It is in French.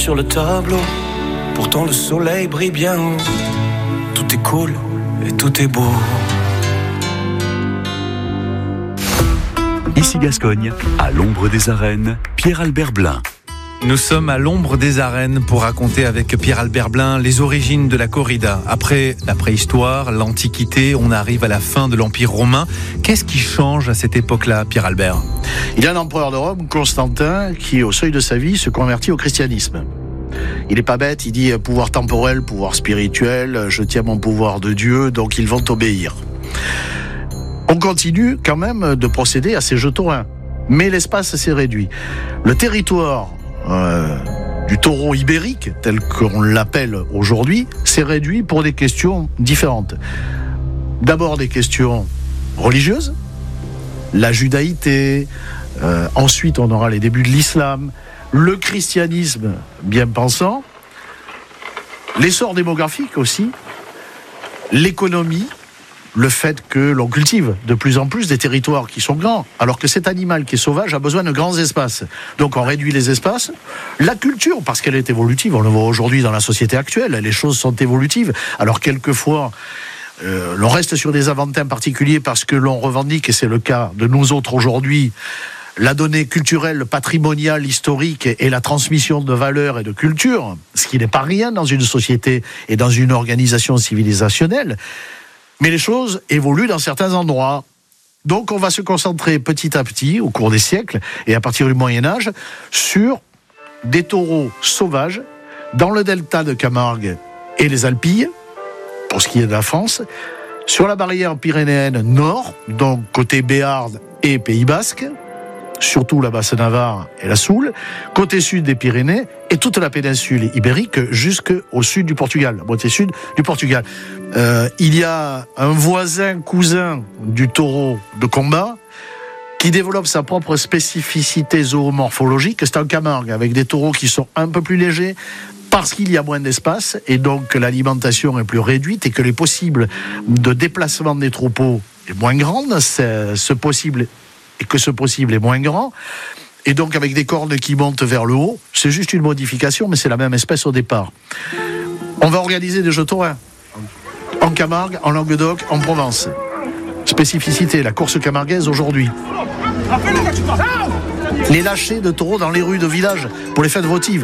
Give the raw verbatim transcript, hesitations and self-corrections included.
sur le tableau. Pourtant le soleil brille bien haut. Tout est cool et tout est beau. Ici Gascogne, à l'ombre des arènes, Pierre-Albert Blin. Nous sommes à l'ombre des arènes pour raconter avec Pierre-Albert Blin les origines de la corrida. Après la préhistoire, l'Antiquité, on arrive à la fin de l'Empire romain. Qu'est-ce qui change à cette époque-là, Pierre-Albert ? Il y a un empereur de Rome, Constantin, qui au seuil de sa vie se convertit au christianisme. Il n'est pas bête, il dit pouvoir temporel, pouvoir spirituel, je tiens mon pouvoir de Dieu, donc ils vont obéir. On continue quand même de procéder à ces jeux taurins, mais l'espace s'est réduit. Le territoire euh, du taureau ibérique, tel qu'on l'appelle aujourd'hui, s'est réduit pour des questions différentes. D'abord des questions religieuses, la judaïté, euh, ensuite on aura les débuts de l'islam, le christianisme bien pensant, l'essor démographique aussi, l'économie, le fait que l'on cultive de plus en plus des territoires qui sont grands, alors que cet animal qui est sauvage a besoin de grands espaces. Donc on réduit les espaces. La culture, parce qu'elle est évolutive, on le voit aujourd'hui dans la société actuelle, les choses sont évolutives. Alors quelquefois, euh, l'on reste sur des avantins particuliers parce que l'on revendique, et c'est le cas de nous autres aujourd'hui, la donnée culturelle, patrimoniale, historique et la transmission de valeurs et de culture, ce qui n'est pas rien dans une société et dans une organisation civilisationnelle. Mais les choses évoluent dans certains endroits. Donc on va se concentrer petit à petit, au cours des siècles, et à partir du Moyen-Âge, sur des taureaux sauvages dans le delta de Camargue et les Alpilles, pour ce qui est de la France, sur la barrière pyrénéenne nord, donc côté Béarn et Pays Basque, surtout la Basse-Navarre et la Soule, côté sud des Pyrénées et toute la péninsule ibérique jusqu'au sud du Portugal, la moitié sud du Portugal. Euh, il y a un voisin cousin du taureau de combat qui développe sa propre spécificité zoomorphologique, c'est un Camargue avec des taureaux qui sont un peu plus légers parce qu'il y a moins d'espace et donc que l'alimentation est plus réduite et que les possibles de déplacement des troupeaux est moins grande, c'est ce possible et que ce possible est moins grand, et donc avec des cornes qui montent vers le haut, c'est juste une modification, mais c'est la même espèce au départ. On va organiser des jeux taurins, en Camargue, en Languedoc, en Provence. Spécificité, la course camarguaise aujourd'hui. Les lâchers de taureaux dans les rues de village pour les fêtes votives.